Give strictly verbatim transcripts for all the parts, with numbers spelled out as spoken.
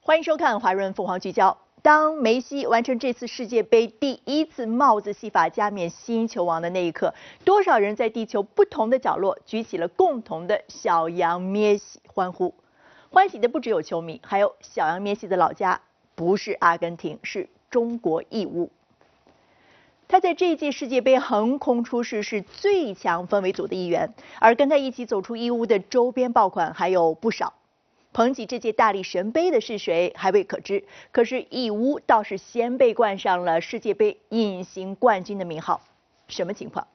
欢迎收看华润凤凰聚焦。当梅西完成这次世界杯第一次帽子戏法加冕新球王的那一刻，多少人在地球不同的角落举起了共同的小羊咩西欢呼。欢喜的不只有球迷，还有小羊咩西的老家，不是阿根廷，是中国义乌。他在这一届世界杯横空出世，是最强氛围组的一员，而跟他一起走出义乌的周边爆款还有不少。捧起这届大力神杯的是谁还未可知，可是义乌倒是先被冠上了世界杯隐形冠军的名号，什么情况？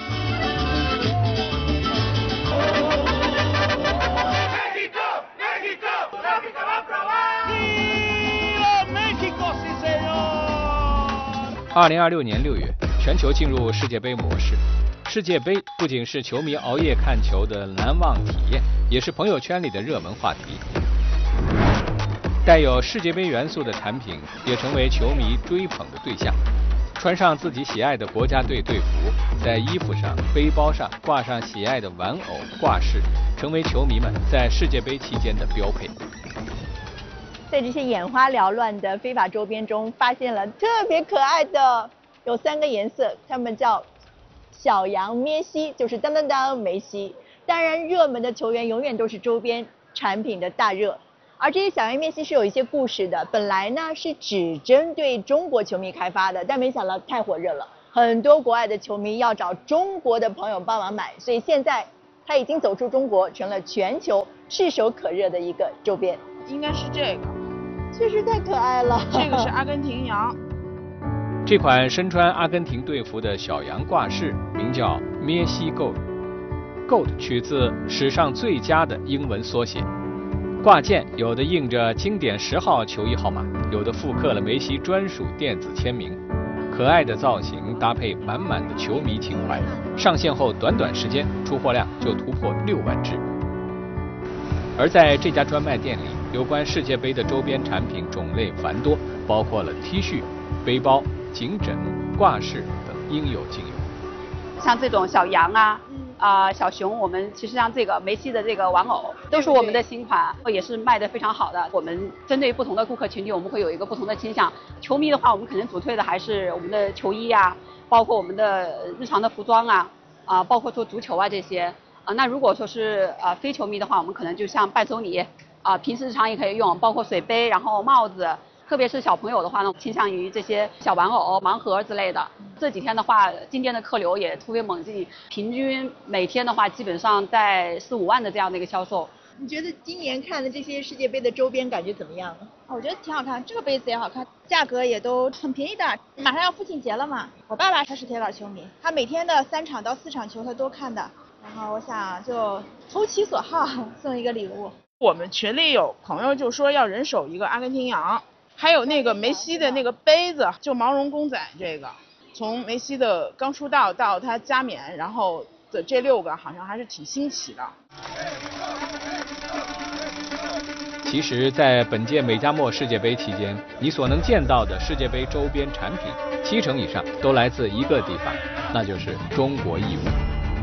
二零二六年六月，全球进入世界杯模式。世界杯不仅是球迷熬夜看球的难忘体验，也是朋友圈里的热门话题。带有世界杯元素的产品也成为球迷追捧的对象。穿上自己喜爱的国家队队服，在衣服上、背包上挂上喜爱的玩偶挂饰，成为球迷们在世界杯期间的标配。 在这些眼花缭乱的非法周边中，发现了特别可爱的，有三个颜色，它们叫小羊咩西，就是当当当梅西。当然，热门的球员永远都是周边产品的大热。而这些小羊咩西是有一些故事的，本来呢是只针对中国球迷开发的，但没想到太火热了，很多国外的球迷要找中国的朋友帮忙买，所以现在它已经走出中国，成了全球炙手可热的一个周边。 应该是这个， 确实太可爱了。 这个是阿根廷羊。 这款身穿阿根廷队服的小羊挂饰名叫咩西 Gold，Gold 取自史上最佳的英文缩写。挂件有的印着经典十号球衣号码，有的复刻了梅西专属电子签名。可爱的造型搭配满满的球迷情怀，上线后短短时间出货量就突破六万只。而在这家专卖店里，有关世界杯的周边产品种类繁多，包括了 T 恤、背包、颈枕、挂饰等应有尽有。 像这种小羊啊。啊、呃，小熊，我们其实像这个梅西的这个玩偶，都是我们的新款，也是卖得非常好的。我们针对不同的顾客群体，我们会有一个不同的倾向。球迷的话，我们可能主推的还是我们的球衣啊，包括我们的日常的服装啊，啊、呃，包括说足球啊这些。啊、呃，那如果说是呃非球迷的话，我们可能就像伴手礼啊、呃，平时日常也可以用，包括水杯，然后帽子。特别是小朋友的话呢，倾向于这些小玩偶、盲盒之类的。这几天的话，今天的客流也突飞猛进，平均每天的话，基本上在四五万的这样的一个销售。 你觉得今年看的这些世界杯的周边感觉怎么样？ 我觉得挺好看，这个杯子也好看，价格也都很便宜的。马上要父亲节了嘛，我爸爸他是铁杆球迷，他每天的三场到四场球他都看的。然后我想就投其所好，送一个礼物。 我们群里有朋友就说要人手一个阿根廷羊。还有那个梅西的那个杯子，就毛绒公仔，这个从梅西的刚出道到他加冕，然后的这六个好像还是挺新奇的。 其实，在本届美加墨世界杯期间，你所能见到的世界杯周边产品，七成以上都来自一个地方，那就是中国义乌。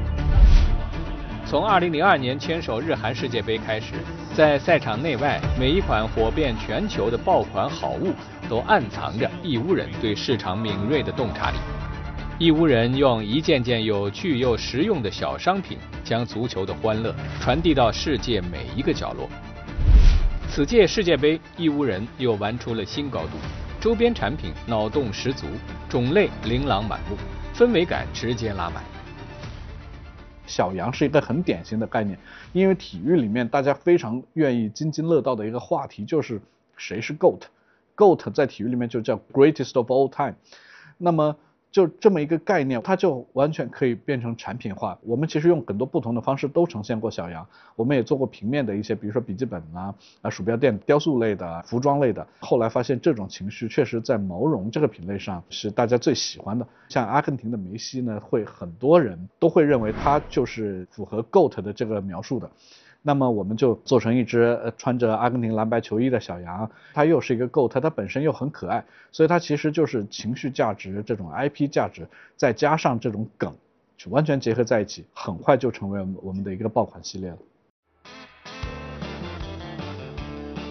从二零零二年牵手日韩世界杯开始，在赛场内外每一款火遍全球的爆款好物，都暗藏着义乌人对市场敏锐的洞察力。义乌人用一件件有趣又实用的小商品，将足球的欢乐传递到世界每一个角落。此届世界杯，义乌人又玩出了新高度，周边产品脑洞十足，种类琳琅满目，氛围感直接拉满。 小羊是一个很典型的概念，因为体育里面大家非常愿意津津乐道的一个话题就是谁是 GOAT。GOAT 在体育里面就叫 Greatest of All Time。那么就这么一个概念，它就完全可以变成产品化。我们其实用很多不同的方式都呈现过小羊，我们也做过平面的一些，比如说笔记本啊、啊鼠标垫、雕塑类的、服装类的。后来发现这种情绪确实在毛绒这个品类上是大家最喜欢的。像阿根廷的梅西呢，会很多人都会认为他就是符合 GOAT 的这个描述的。那么我们就做成一只呃穿着阿根廷蓝白球衣的小羊，它又是一个 GOAT， 它本身又很可爱，所以它其实就是情绪价值这种 I P 价值，再加上这种梗，就完全结合在一起，很快就成为我们的一个爆款系列了。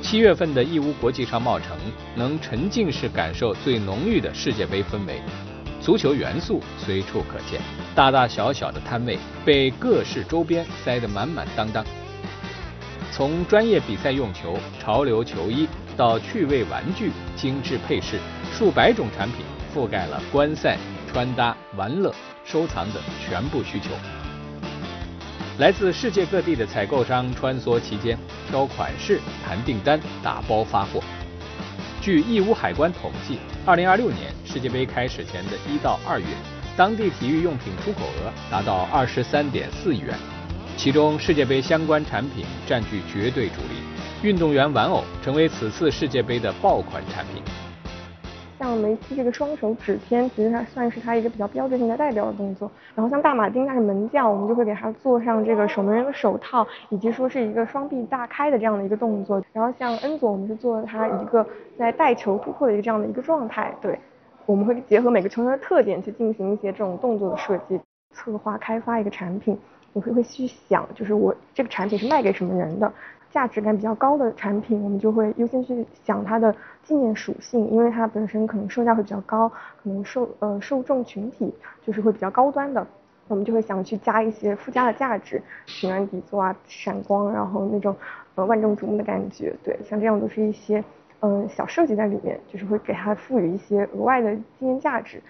七月份的义乌国际商贸城能沉浸式感受最浓郁的世界杯氛围，足球元素随处可见，大大小小的摊位被各式周边塞得满满当当。从专业比赛用球、潮流球衣到趣味玩具、精致配饰，数百种产品覆盖了观赛、穿搭、玩乐、收藏等全部需求。来自世界各地的采购商穿梭其间，挑款式、谈订单、打包发货。据义乌海关统计，二零二六年世界杯开始前的一到二月，当地体育用品出口额达到二十三点四亿元，其中世界杯相关产品占据绝对主力，运动员玩偶成为此次世界杯的爆款产品。 像梅西这个双手指天，其实它算是他一个比较标志性的代表的动作。然后像大马丁他是门将，我们就会给他做上这个守门员的手套，以及说是一个双臂大开的这样的一个动作。然后像恩佐，我们是做了他一个在带球突破的一个这样的一个状态。对，我们会结合每个球员的特点去进行一些这种动作的设计，策划开发一个产品，我会会去想，就是我这个产品是卖给什么人的。价值感比较高的产品，我们就会优先去想它的纪念属性，因为它本身可能售价会比较高，可能受呃受众群体就是会比较高端的，我们就会想去加一些附加的价值，平安底座啊、闪光，然后那种呃万众瞩目的感觉。对，像这样都是一些嗯、呃、小设计在里面，就是会给它赋予一些额外的纪念价值。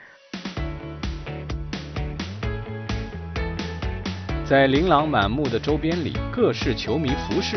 在琳琅满目的周边里，各式球迷服饰